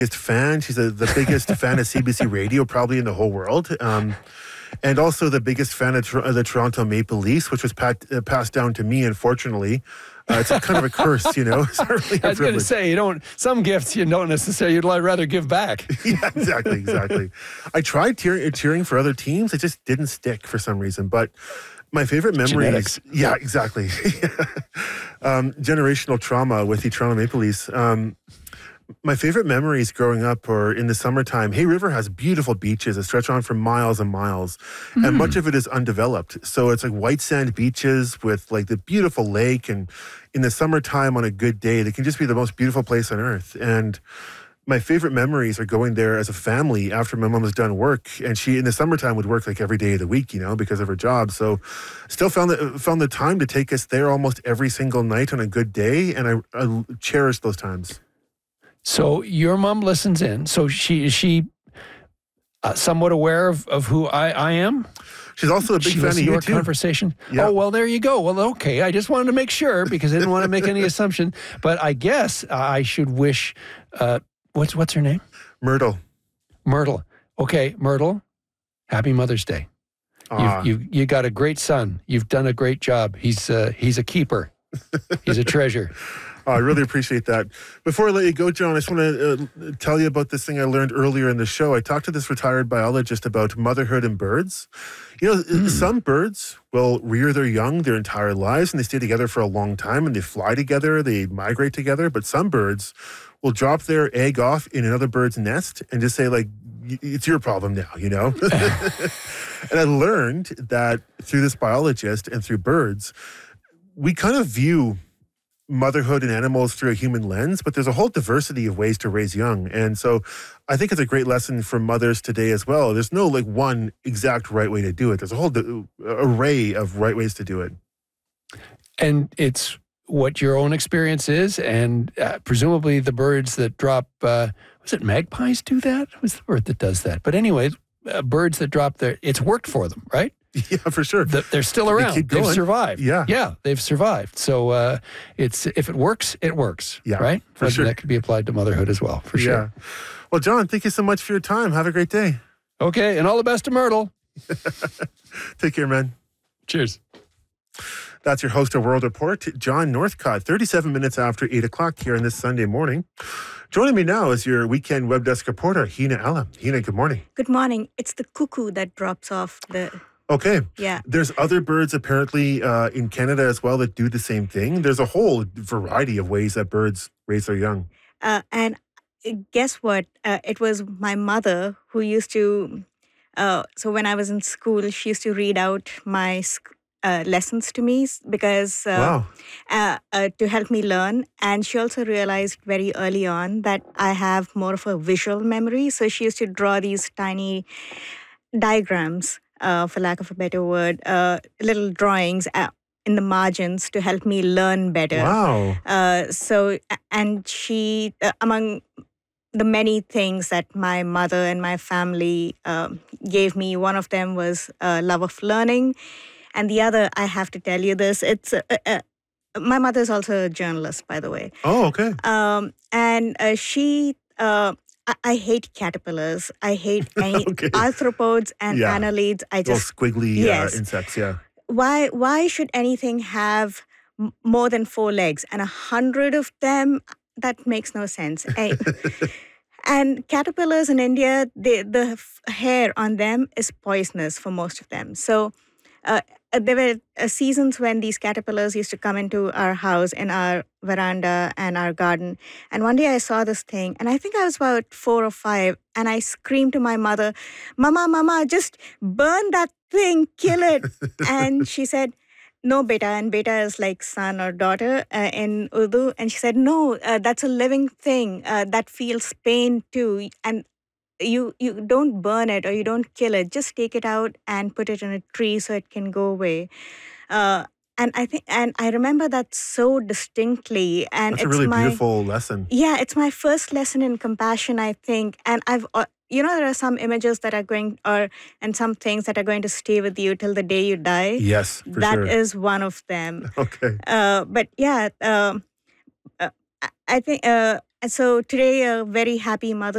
biggest fan. She's the biggest fan of CBC Radio probably in the whole world. And also the biggest fan of the Toronto Maple Leafs, which was passed down to me, unfortunately. It's a kind of a curse, you know. It's not really a I was going to say, some gifts you'd rather give back. Yeah, exactly. I tried cheering for other teams. It just didn't stick for some reason. But my favorite memories. Genetics. Yeah, exactly. Generational trauma with the Toronto Maple Leafs. My favorite memories growing up are in the summertime. Hay River has beautiful beaches that stretch on for miles and miles, and much of it is undeveloped. So it's like white sand beaches with like the beautiful lake, and in the summertime on a good day, they can just be the most beautiful place on earth. And my favorite memories are going there as a family after my mom was done work, and she in the summertime would work like every day of the week, you know, because of her job. So still found the time to take us there almost every single night on a good day, and I cherish those times. So your mom listens in. So is she somewhat aware of who I am? She's also a big fan of you, your too. Conversation. Yeah. Oh, well, there you go. Well, okay. I just wanted to make sure because I didn't want to make any assumption. But I guess I should wish, what's her name? Myrtle. Myrtle. Okay, Myrtle, happy Mother's Day. You got a great son. You've done a great job. He's a keeper. He's a treasure. I really appreciate that. Before I let you go, John, I just want to tell you about this thing I learned earlier in the show. I talked to this retired biologist about motherhood and birds. You know, some birds will rear their young their entire lives, and they stay together for a long time, and they fly together, they migrate together. But some birds will drop their egg off in another bird's nest and just say, like, it's your problem now, you know? And I learned that through this biologist and through birds, we kind of view motherhood and animals through a human lens, but there's a whole diversity of ways to raise young. And so I think it's a great lesson for mothers today as well. There's no like one exact right way to do it. There's a whole array of right ways to do it. And it's what your own experience is, and presumably the birds that drop, was it magpies do that? What's the bird that does that? But anyway, birds that drop it's worked for them, right? Yeah, for sure. They're still around. They've survived. Yeah, they've survived. So if it works, it works. Yeah, right? For sure. That could be applied to motherhood as well, for sure. Yeah. Well, John, thank you so much for your time. Have a great day. Okay, and all the best to Myrtle. Take care, man. Cheers. That's your host of World Report, John Northcott, 37 minutes after 8 o'clock here on this Sunday morning. Joining me now is your weekend web desk reporter, Hina Allam. Hina, good morning. Good morning. It's the cuckoo that drops off the... Okay. Yeah. There's other birds apparently in Canada as well that do the same thing. There's a whole variety of ways that birds raise their young. And guess what? It was my mother who used to... so when I was in school, she used to read out my lessons to me because Wow. To help me learn. And she also realized very early on that I have more of a visual memory. So she used to draw these tiny diagrams, for lack of a better word, little drawings in the margins to help me learn better. Wow. And she, among the many things that my mother and my family gave me, one of them was love of learning. And the other, I have to tell you this, it's my mother's also a journalist, by the way. Oh, okay. And she... I hate caterpillars. I hate any arthropods and annelids. Those squiggly insects, yeah. Why should anything have more than 4 legs and 100 of them? That makes no sense. And caterpillars in India, the hair on them is poisonous for most of them. So there were seasons when these caterpillars used to come into our house, in our veranda and our garden. And one day I saw this thing, and I think I was about 4 or 5, and I screamed to my mother, Mama, just burn that thing, kill it. And she said, no, beta. And beta is like son or daughter in Urdu. And she said, no, that's a living thing that feels pain too. And you don't burn it or you don't kill it. Just take it out and put it in a tree so it can go away. And I remember that so distinctly. And That's a really beautiful lesson. Yeah, it's my first lesson in compassion, I think. And I've, there are some images that are and some things that are going to stay with you till the day you die. Yes, for That sure. is one of them. Okay. But yeah, I think, so today, a very happy Mother's